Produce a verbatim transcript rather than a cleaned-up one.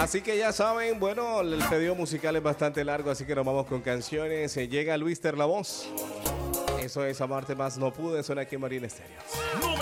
Así que ya saben, bueno, el pedido musical es bastante largo, así que nos vamos con canciones. Se llega Luis Ter la voz. Eso es Amarte Más No Pude, suena aquí en Marina Estéreo.